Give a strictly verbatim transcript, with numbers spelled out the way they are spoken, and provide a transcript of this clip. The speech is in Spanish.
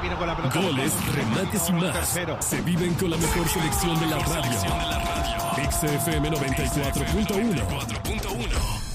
viene con la pelota. Goles, remates y más. Tercero. Se viven con la mejor selección de la radio. X F M noventa y cuatro punto uno.